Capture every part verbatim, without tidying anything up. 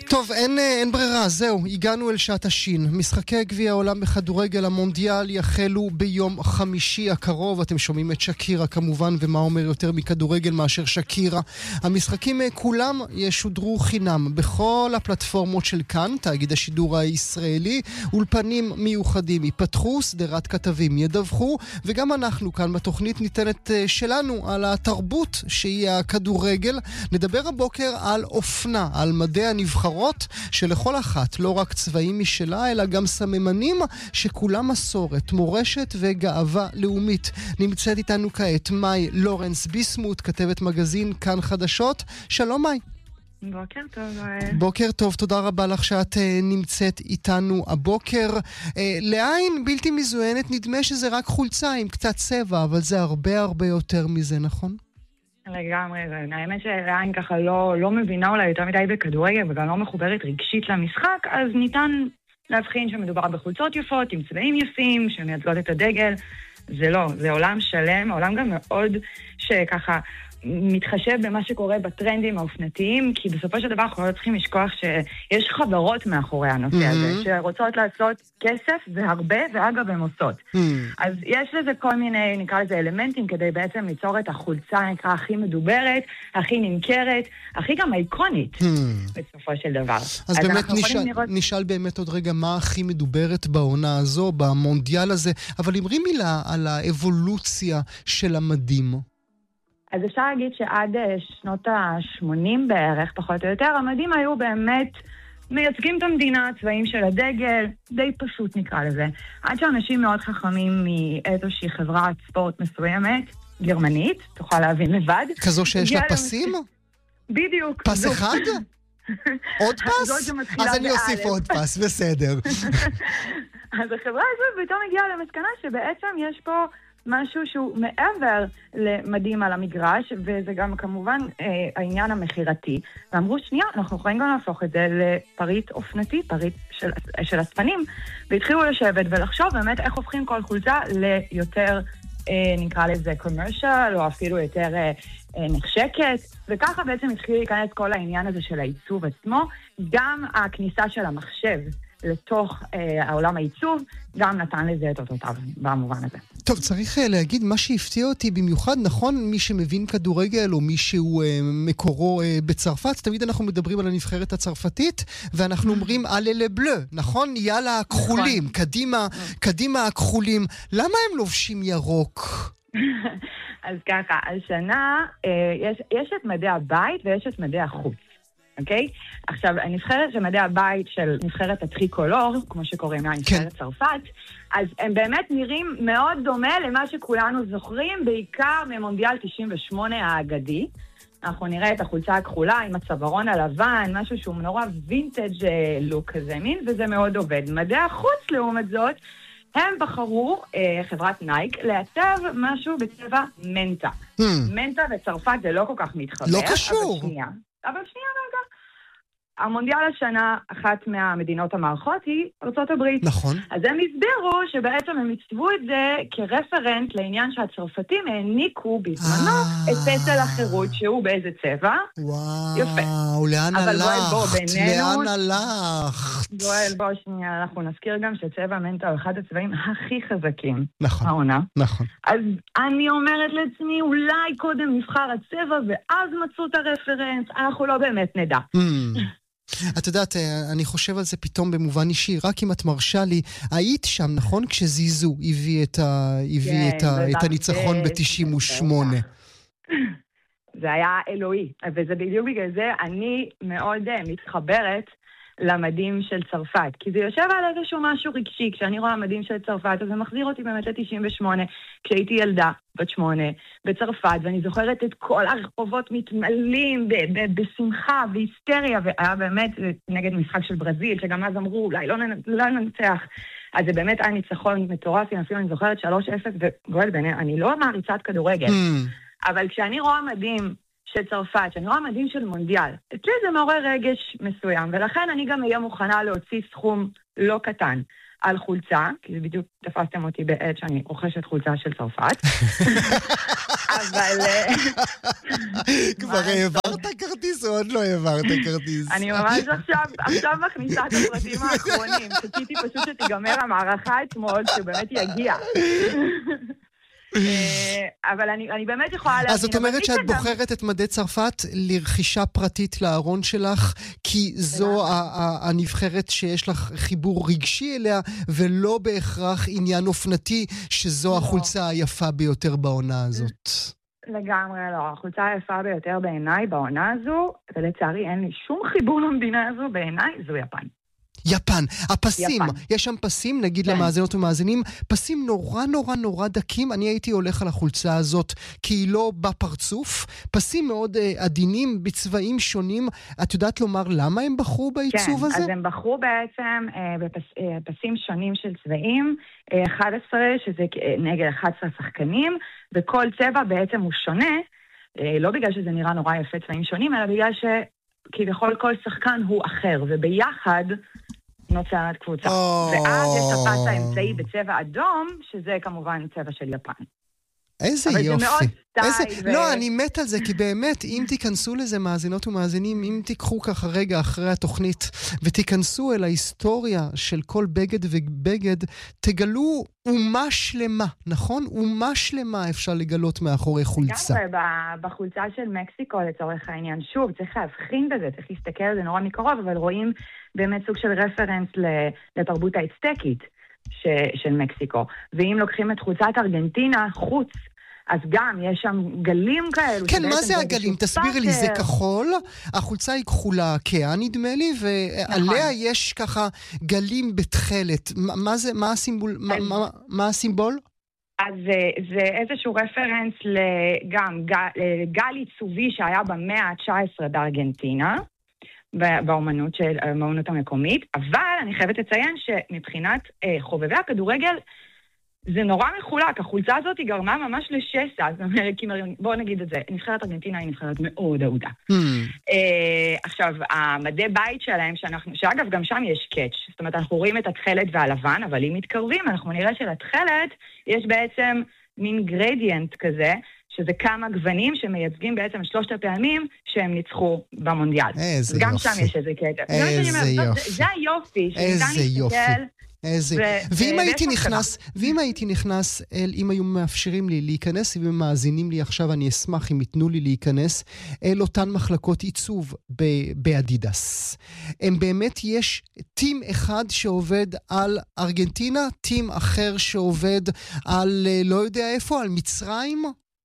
טוב, אין, אין ברירה, זהו, הגענו אל שעת השין. משחקי גביע העולם בכדורגל המונדיאל יחלו ביום חמישי הקרוב. אתם שומעים את שקירה כמובן, ומה אומר יותר מכדורגל מאשר שקירה. המשחקים כולם ישודרו חינם בכל הפלטפורמות של כאן, תאגיד השידור הישראלי. אולפנים מיוחדים ייפתחו, סדרת כתבים ידווחו, וגם אנחנו כאן בתוכנית ניתן את שלנו על התרבות שהיא הכדורגל. נדבר הבוקר על אופנה, על מדעי הנבחרות, שלכל אחת לא רק צבעים משלה, אלא גם סממנים שכולם מסורת, מורשת וגאווה לאומית. נמצאת איתנו כעת מאי לורנס ביסמוט, כתבת מגזין כאן חדשות. שלום מאי. בוקר טוב. בוקר טוב, תודה רבה לך שאת uh, נמצאת איתנו הבוקר. Uh, לעין בלתי מזוינת נדמה שזה רק חולצה עם קצת צבע, אבל זה הרבה הרבה יותר מזה, נכון? לגמרי, האמת שלעין ככה לא, לא מבינה אולי יותר מדי בכדורגל וגם לא מחוברת רגשית למשחק, אז ניתן להבחין שמדובר בחולצות יפות עם צבעים יפים שמייצגות את הדגל. זה לא, זה עולם שלם, עולם גם מאוד שככה מתחשב במה שקורה בטרנדים האופנתיים, כי בסופו של דבר אנחנו לא צריכים לשכוח שיש חברות מאחורי הנושא mm-hmm. הזה, שרוצות לעשות כסף והרבה, ואגב הם עושות. Mm-hmm. אז יש לזה כל מיני, נקרא לזה אלמנטים, כדי בעצם ליצור את החולצה, נקרא, הכי מדוברת, הכי נמכרת, הכי גם אייקונית, mm-hmm. בסופו של דבר. אז, אז באמת נשאל, לראות... נשאל באמת עוד רגע מה הכי מדוברת בעונה הזו, במונדיאל הזה, אבל אמרי מילה על האבולוציה של המדים. אז אפשר להגיד שעד שנות ה-שמונים בערך, פחות או יותר, המדים היו באמת מייצגים את המדינה, הצבעים של הדגל, די פשוט נקרא לזה. עד שאנשים מאוד חכמים מאיזושהי חברת ספורט מסוימת, גרמנית, תוכל להבין לבד. כזו שיש לה פסים? בדיוק. פס אחד? עוד פס? אז אני אוסיף עוד פס, בסדר. אז החברה הזו פתאום הגיעה למסקנה שבעצם יש פה משהו שהוא מעבר למדים על המגרש, וזה גם כמובן אה, העניין המחירתי. ואמרו, שנייה, אנחנו יכולים גם להפוך את זה לפריט אופנתי, פריט של, של הספנים, והתחילו לשבת ולחשוב באמת איך הופכים כל חולצה ליותר, אה, נקרא לזה קומרשל, או אפילו יותר אה, אה, נחשקת, וככה בעצם התחיל להיכנס כל העניין הזה של העיצוב עצמו, גם הכניסה של המחשב לתוך אה, העולם העיצוב, גם נתן לזה את אותותיו במובן הזה. טוב, צריך אה, להגיד, מה שהפתיע אותי במיוחד, נכון, מי שמבין כדורגל או מי שהוא אה, מקורו אה, בצרפת, תמיד אנחנו מדברים על הנבחרת הצרפתית, ואנחנו אומרים אלה לבלו, נכון? יאללה הכחולים, נכון. קדימה, קדימה הכחולים. למה הם לובשים ירוק? אז ככה, השנה אה, יש, יש את מדעי הבית ויש את מדעי החוץ. אוקיי? עכשיו, הנבחרת של מדעי הבית של נבחרת הטריקולור, כמו שקוראים לה, נבחרת כן. צרפת, אז הם באמת נראים מאוד דומה למה שכולנו זוכרים, בעיקר ממונדיאל תשעים ושמונה האגדי. אנחנו נראה את החולצה הכחולה עם הצווארון הלבן, משהו שהוא נורא וינטג' לוק כזה מין, וזה מאוד עובד. מדעי החוץ, לעומת זאת, הם בחרו, אה, חברת נייק, לעצב משהו בצבע מנטה. Hmm. מנטה וצרפת זה לא כל כך מתחבר. לא קשור. אבל שנייה. אבל שנייה רגע. המונדיאל השנה, אחת מהמדינות המערכות היא ארצות הברית. נכון. אז הם הסבירו שבעצם הם הצבו את זה כרפרנט לעניין שהצרפתים העניקו בזמנו את פסל החירות שהוא באיזה צבע. וואו, יפה. לאן הלכת? לאן הלכת? גואל, בוא שנייה, אנחנו נזכיר גם שצבע מנטה הוא אחד הצבעים הכי חזקים. נכון. העונה. נכון. אז אני אומרת לעצמי, אולי קודם נבחר הצבע ואז מצאו את הרפרנס, אנחנו לא באמת נדע. את יודעת, אני חושב על זה פתאום במובן אישי, רק אם את מרשה לי, היית שם, נכון? כשזיזו הביא את, ה... הביא את, ה... את הניצחון ב-תשעים ושמונה. זה היה אלוהי, וזה בדיוק בגלל זה אני מאוד מתחברת למדים של צרפת, כי זה יושב על איזשהו משהו רגשי. כשאני רואה מדים של צרפת, אז זה מחזיר אותי באמת ל-תשעים ושמונה, כשהייתי ילדה בת שמונה בצרפת, ואני זוכרת את כל הרחובות מתמלאים ב- ב- בשמחה והיסטריה, והיה באמת נגד משחק של ברזיל, שגם אז אמרו, אולי לא, נ- לא ננצח. אז זה באמת היה ניצחון מטורף, אפילו אני זוכרת שלוש אפס, וגואל בני, אני לא מעריצת כדורגל, mm. אבל כשאני רואה מדים של צרפת, שאני רואה מדים של מונדיאל, אצלי זה מעורר רגש מסוים, ולכן אני גם אהיה מוכנה להוציא סכום לא קטן על חולצה, כי בדיוק תפסתם אותי בעת שאני רוכשת חולצה של צרפת. אבל... כבר העברת כרטיס או עוד לא העברת כרטיס? אני ממש עכשיו מכניסה את הפרטים האחרונים. חיכיתי פשוט שתיגמר המערכה אתמול, שבאמת יגיע. אבל אני, אני באמת יכולה להבין... אז זאת אומרת שאת בוחרת את מדי צרפת לרכישה פרטית לארון שלך, כי זו הנבחרת שיש לך חיבור רגשי אליה, ולא בהכרח עניין אופנתי, שזו החולצה היפה ביותר בעונה הזאת. לגמרי לא. החולצה היפה ביותר בעיניי בעונה הזו, ולצערי אין לי שום חיבור למדינה הזו, בעיניי זו יפן. יפן, הפסים, יפן. יש שם פסים, נגיד כן. למאזינות ומאזינים, פסים נורא נורא נורא דקים, אני הייתי הולך על החולצה הזאת, כי היא לא בפרצוף, פסים מאוד uh, עדינים, בצבעים שונים, את יודעת לומר למה הם בחרו בעיצוב כן, הזה? כן, אז הם בחרו בעצם uh, בפס, uh, פסים שונים של צבעים, uh, אחד עשרה שזה uh, נגד אחד עשר שחקנים, וכל צבע בעצם הוא שונה, uh, לא בגלל שזה נראה נורא יפה צבעים שונים, אלא בגלל ש... כביכול כל שחקן הוא אחר, וביחד נוצרת קבוצה. ואז יש את הפס האמצעי בצבע אדום, שזה כמובן צבע של יפן. איזה אבל יופי. זה מאוד סטייל. איזה... ו... לא, אני מת על זה, כי באמת, אם תיכנסו לזה מאזינות ומאזינים, אם תיקחו ככה רגע אחרי התוכנית, ותיכנסו אל ההיסטוריה של כל בגד ובגד, תגלו אומה שלמה, נכון? אומה שלמה אפשר לגלות מאחורי חולצה. גם בחולצה של מקסיקו, לצורך העניין, שוב, צריך להבחין בזה, צריך להסתכל על זה נורא מקרוב, אבל רואים באמת סוג של רפרנס לתרבות האצטקית של מקסיקו. ואם לוקחים את חולצת ארגנטינה, חוץ, אז גם יש שם גלים כאלו. כן, מה זה הגלים? תסבירי לי, זה כחול, החולצה היא כחולה כהה נדמה לי, ועליה יש ככה גלים בתחלת. מה זה, מה הסימבול? מה הסימבול? אז זה איזשהו רפרנס גם גל עיצובי שהיה במאה ה-תשע עשרה בארגנטינה, באומנות של האומנות המקומית, אבל אני חייבת לציין שמבחינת חובבי הכדורגל, זה נורא מחולק, החולצה הזאת היא גרמה ממש לשסע, זאת אומרת, בואו נגיד את זה, נבחרת ארגנטינה היא נבחרת מאוד אהודה. Mm. Uh, עכשיו, המדי בית שלהם, שאנחנו, שאגב גם שם יש קאץ', זאת אומרת, אנחנו רואים את התחלת והלבן, אבל אם מתקרבים, אנחנו נראה שלתחלת יש בעצם מין גרדיאנט כזה, שזה כמה גוונים שמייצגים בעצם שלושת הפעמים שהם ניצחו במונדיאל. איזה גם יופי. שם יש איזה קטע. איזה יופי. זה היופי. איזה יופי. איזה... ואם הייתי נכנס, ואם הייתי נכנס, אל, אם היו מאפשרים לי להיכנס, אם הם מאזינים לי עכשיו, אני אשמח אם ייתנו לי להיכנס, אל אותן מחלקות עיצוב באדידס. הם באמת יש טים אחד שעובד על ארגנטינה, טים אחר שעובד על, לא יודע איפה, על מצרים?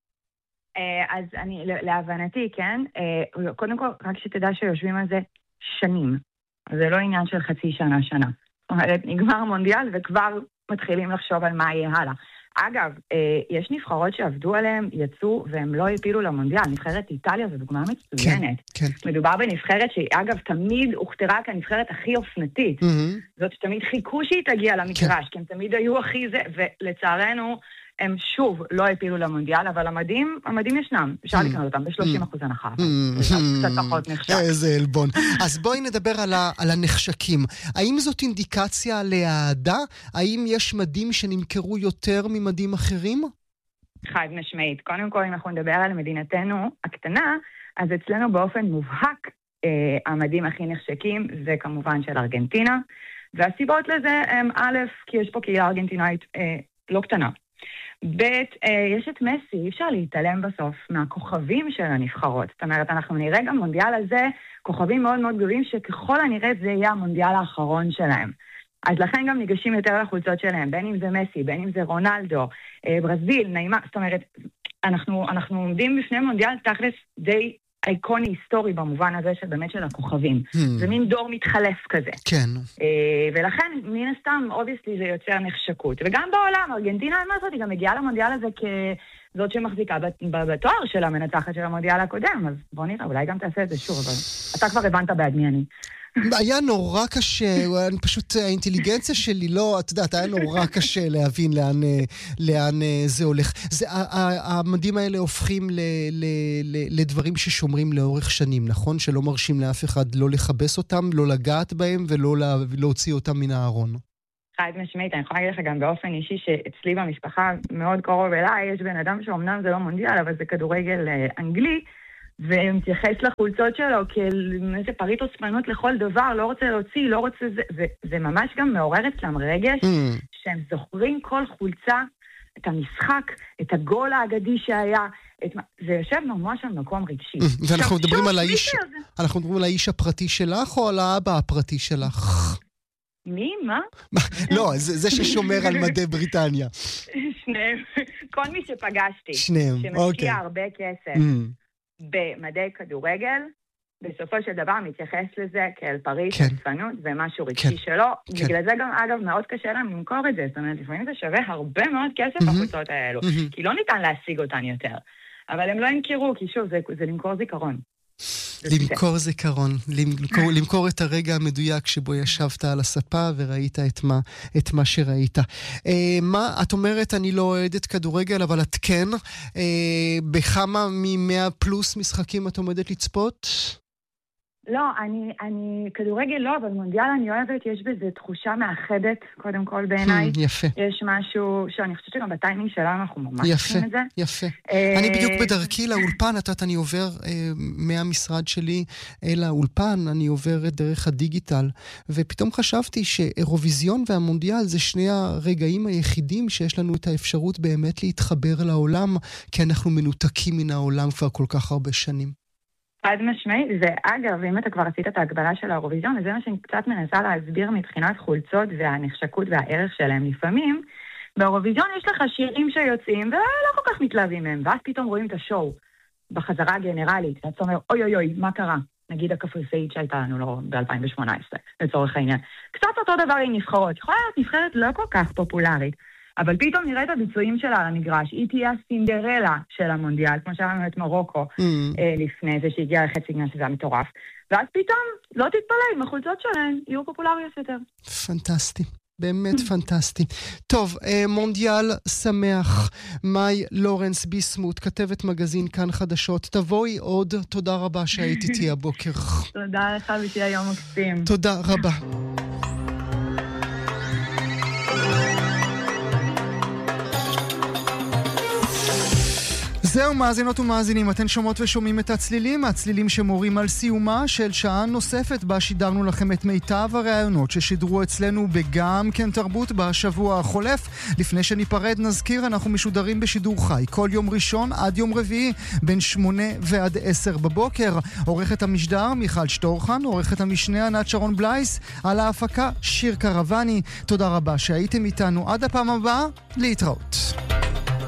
אז אני, להבנתי, כן, קודם כל, רק שתדע שיושבים על זה שנים. זה לא עניין של חצי שנה, שנה. נגמר המונדיאל וכבר מתחילים לחשוב על מה יהיה הלאה. אגב, יש נבחרות שעבדו עליהם, יצאו והם לא הפילו למונדיאל. נבחרת איטליה זו דוגמה מצוינת. כן, כן. מדובר בנבחרת שהיא אגב תמיד הוכתרה כנבחרת הכי אופנתית. Mm-hmm. זאת שתמיד חיכו שהיא תגיע למגרש, כן. כי הם תמיד היו הכי זה, ולצערנו הם שוב לא הפילו למונדיאל, אבל המדים, המדים ישנם. אפשר לקנות אותם ב-שלושים אחוז הנחה. קצת פחות נחשק. איזה אלבון. אז בואי נדבר על הנחשקים. האם זאת אינדיקציה להעדה? האם יש מדים שנמכרו יותר ממדים אחרים? חד משמעית. קודם כל, אם אנחנו נדבר על מדינתנו הקטנה, אז אצלנו באופן מובהק, המדים הכי נחשקים זה כמובן של ארגנטינה, והסיבות לזה הם א', כי יש פה קהילה ארגנטינאית לא קטנה. ב', יש את מסי, אי אפשר להתעלם בסוף מהכוכבים של הנבחרות. זאת אומרת, אנחנו נראה גם מונדיאל הזה, כוכבים מאוד מאוד גדולים, שככל הנראה זה יהיה המונדיאל האחרון שלהם. אז לכן גם ניגשים יותר לחולצות שלהם, בין אם זה מסי, בין אם זה רונלדו, ברזיל, נעימה, זאת אומרת, אנחנו, אנחנו עומדים בפני מונדיאל תכלס די אייקוני היסטורי במובן הזה של באמת של הכוכבים. Hmm. זה מין דור מתחלף כזה. כן. ולכן, מן הסתם, obviously זה יוצר נחשקות. וגם בעולם, ארגנטינה, מה זאת, היא גם מגיעה למונדיאל הזה כזאת שמחזיקה בתואר של המנצחת של המונדיאל הקודם. אז בוא נראה, אולי גם תעשה את זה שוב, אבל אתה כבר הבנת בעד מי אני. היה נורא קשה, אני פשוט, האינטליגנציה שלי לא, את יודעת, היה נורא קשה להבין לאן, לאן זה הולך. זה, המדים האלה הופכים ל, ל, ל, לדברים ששומרים לאורך שנים, נכון? שלא מרשים לאף אחד לא לחבס אותם, לא לגעת בהם ולא לה, להוציא אותם מן הארון. חד משמעית, אני יכולה להגיד לך גם באופן אישי שאצלי במשפחה מאוד קרוב אליי, יש בן אדם שאומנם זה לא מונדיאל, אבל זה כדורגל אנגלי, ומתייחס לחולצות שלו כאל איזה פריט אוספנות לכל דבר, לא רוצה להוציא, לא רוצה זה, זה, זה ממש גם מעורר אצלם רגש, mm. שהם זוכרים כל חולצה, את המשחק, את הגול האגדי שהיה, את... זה יושב ממש על מקום רגשי. Mm. ואנחנו מדברים על האיש, אנחנו מדברים על האיש הפרטי שלך, או על האבא הפרטי שלך? מי? מה? לא, זה, זה ששומר על מדי בריטניה. שניהם, כל מי שפגשתי, שניהם, שמשקיע אוקיי. הרבה כסף. Mm. במדי כדורגל, בסופו של דבר מתייחס לזה כאל פריט, כן. אספנות ומשהו רגשי כן. שלו. כן. בגלל זה גם, אגב, מאוד קשה להם למכור את זה. זאת אומרת, לפעמים זה שווה הרבה מאוד כסף mm-hmm. בחוצות האלו. Mm-hmm. כי לא ניתן להשיג אותן יותר. אבל הם לא ימכרו, כי שוב, זה, זה למכור זיכרון. למכור זיכרון, למכור, למכור את הרגע המדויק שבו ישבת על הספה וראית את מה, את מה שראית. אה, מה, את אומרת, אני לא אוהדת כדורגל, אבל את כן. אה, בכמה ממאה פלוס משחקים את עומדת לצפות? לא, אני, אני, כדורגל לא, אבל מונדיאל אני אוהבת, יש בזה תחושה מאחדת, קודם כל בעיניי. יפה. יש משהו, שאני חושבת שגם בטיימינג שלנו אנחנו ממש צריכים את זה. יפה, יפה. אני בדיוק בדרכי לאולפן, את יודעת, אני עובר אה, מהמשרד שלי אל האולפן, אני עוברת דרך הדיגיטל, ופתאום חשבתי שאירוויזיון והמונדיאל זה שני הרגעים היחידים שיש לנו את האפשרות באמת להתחבר לעולם, כי אנחנו מנותקים מן העולם כבר כל כך הרבה שנים. חד משמעית, ואגב, אם אתה כבר עשית את ההגבלה של האירוויזיון, אז זה מה שאני קצת מנסה להסביר מבחינת חולצות והנחשקות והערך שלהם לפעמים. באירוויזיון יש לך שירים שיוצאים ולא כל כך מתלהבים מהם, ואז פתאום רואים את השואו בחזרה הגנרלית, ואתה אומר, אוי אוי אוי, מה קרה? נגיד הקפריסאית שהייתה לנו לא ב-אלפיים שמונה עשרה, לצורך העניין. קצת אותו דבר עם נבחרות, יכולה להיות נבחרת לא כל כך פופולרית, אבל פתאום נראה את הביצועים שלה על המגרש. היא תהיה הסינדרלה של המונדיאל, כמו שאמרנו את מרוקו mm. אה, לפני זה שהגיעה לחצי גמר שזה היה מטורף. ואז פתאום, לא תתפלא, עם החולצות שלהן יהיו פופולריות יותר. פנטסטי. באמת פנטסטי. טוב, אה, מונדיאל שמח. מאי לורנס ביסמוט, כתבת מגזין כאן חדשות. תבואי עוד. תודה רבה שהיית איתי הבוקר. תודה לך ותהיה יום מקסים. תודה רבה. זהו, מאזינות ומאזינים, אתן שומעות ושומעים את הצלילים, הצלילים שמורים על סיומה של שעה נוספת בה שידרנו לכם את מיטב הרעיונות ששידרו אצלנו בגם כן תרבות בשבוע החולף. לפני שניפרד נזכיר, אנחנו משודרים בשידור חי כל יום ראשון עד יום רביעי בין שמונה ועד עשר בבוקר. עורכת המשדר מיכל שטורחן, עורכת המשנה ענת שרון בלייס, על ההפקה שיר קרבני. תודה רבה שהייתם איתנו, עד הפעם הבאה, להתראות.